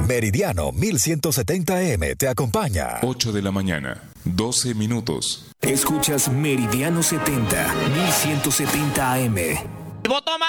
Meridiano 1170 AM te acompaña. 8 de la mañana, 12 minutos. Escuchas Meridiano 70, 1170 AM. ¡Voto más!